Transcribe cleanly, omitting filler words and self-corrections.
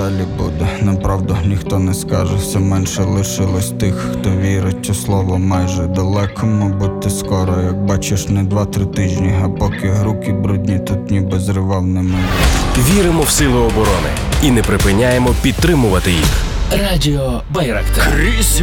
далі буде? Направду ніхто не скаже. Все менше лишилось тих, хто вірить у слово майже. Далеко, мабуть, ти скоро, як бачиш, не 2-3 тижні. А поки руки брудні, тут ніби зривав ними. Віримо в сили оборони і не припиняємо підтримувати їх. Радіо Байрактар.